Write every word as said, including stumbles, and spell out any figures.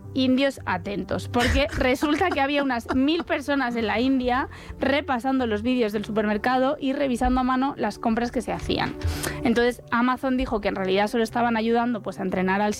indios atentos, porque resulta que había unas mil personas en la India repasando los vídeos del supermercado y revisando a mano las compras que se hacían. Entonces Amazon dijo que en realidad solo estaban ayudando pues a entrenar al